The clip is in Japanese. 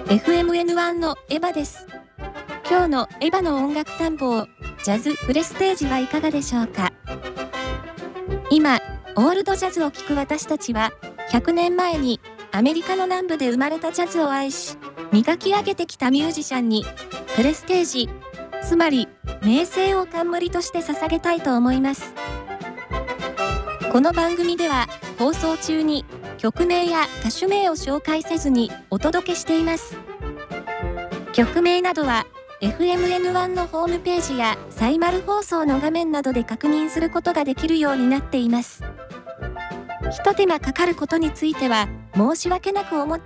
FMN1 のエヴァです。今日のエヴァの音楽探訪、ジャズプレステージはいかがでしょうか。今、オールドジャズを聴く私たちは、100年前にアメリカの南部で生まれたジャズを愛し、磨き上げてきたミュージシャンに、プレステージ、つまり名声を冠として捧げたいと思います。この番組では、放送中に曲名や歌手名を紹介せずにお届けしています。曲名などは、FMN1 のホームページやサイマル放送の画面などで確認することができるようになっています。一手間かかることについては申し訳なく思って